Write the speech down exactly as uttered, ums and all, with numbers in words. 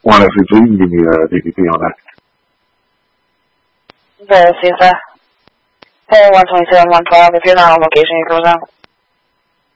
one if you can give me a D P P on that. Okay, let's see, sir. Four one twenty seven one twelve. If you're not on location, you close out.